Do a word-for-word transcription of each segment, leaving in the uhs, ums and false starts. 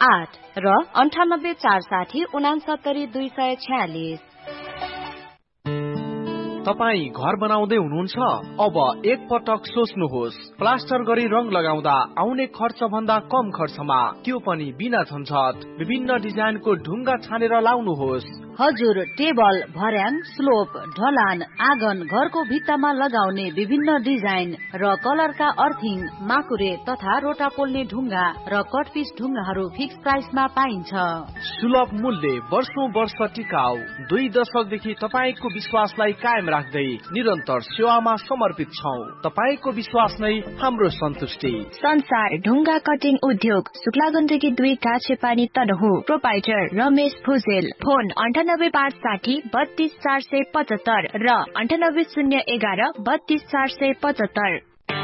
आठ र अन्ठानब्बे चार साठी उनासत्तरी दुई सय छयालिस। तपाई घर बनाउँदै हुनुहुन्छ? अब एक पटक सोच्नुहोस्। प्लास्टर गरी रङ लगाउँदा आउने खर्च भन्दा कम खर्चमा, त्यो पनि बिना झन्झट। विभिन्न डिजाइनको ढुङ्गा छानेर लाउनुहोस्। हजुर, टेबल, भर्याङ, स्लोप, ढलान, आँगन, घरको भित्तामा लगाउने विभिन्न डिजाइन र कलरका अर्थिङ, माकुरे तथा रोटा पोल्ने ढुङ्गा र कटपिस ढुङ्गाहरू फिक्स प्राइसमा पाइन्छ। सुलभ मूल्य, वर्षौं वर्ष टिकाउ। दुई दशकदेखि तपाईँको विश्वासलाई कायम राख्दै निरन्तर सेवामा समर्पित छौं। तपाईँको विश्वास नै हाम्रो सन्तुष्टि। संसार ढुङ्गा कटिङ उद्योग, शुक्लागण्डकी दुई काछेपानी तनहु। प्रोपाइटर रमेश भुजेल। फोन अन्ठानब्बे पाँच साठी बत्तीस चार सय पचहत्तर र अन्ठानब्बे शून्य एघार बत्तीस चार सय पचहत्तर।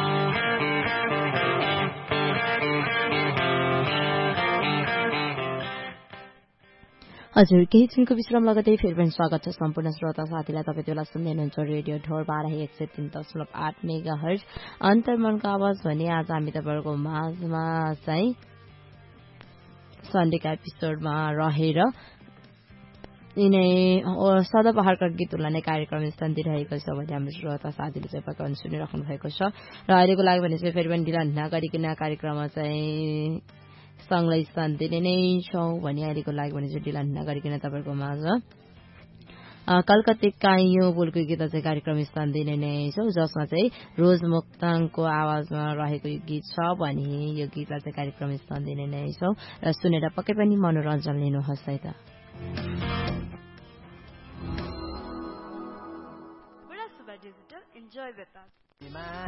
हजुर, केही छिनको विश्राम लगतै फेरि पनि स्वागत छ सम्पूर्ण श्रोता साथीलाई। तपाईँ बेला सुन्दै हुनुहुन्छ रेडियो ढोर बाह्र एक सय तीन दशमलव आठ मेगा हर्ज अन्तर्मनको आवाज भने आज हामी तपाईँहरूको माझमा चाहिँ सन्डेका एपिसोडमा रहेर यिनै सदाबहारका गीतहरूलाई नै कार्यक्रम स्थान दिइरहेको छ भने हाम्रो श्रोता साथीले चाहिँ पक्का सुनिराख्नु भएको छ। र अहिलेको लागि भने चाहिँ फेरि पनि ढिला नगरिकन कार्यक्रममा चाहिँ सङ्गलाई स्थान दिने नै छौँ भने अहिलेको लागि भने चाहिँ ढिला नगरिकन तपाईँहरूको माझ कलकत्ते काइयो बोलको गीत चाहिँ कार्यक्रम स्थान दिने नै छौँ, जसमा चाहिँ रोज मुक्ताङको आवाजमा रहेको यो गीत छ भने यो गीतलाई चाहिँ कार्यक्रम स्थान दिने नै छौँ र सुनेर पक्कै पनि मनोरञ्जन लिनुहोस् है त।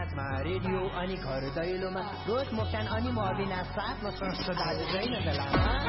रेडियो अनि घर दैलोमा रोज मोक्तान अनि म अविनाश साथमा संस्था दाजु छैन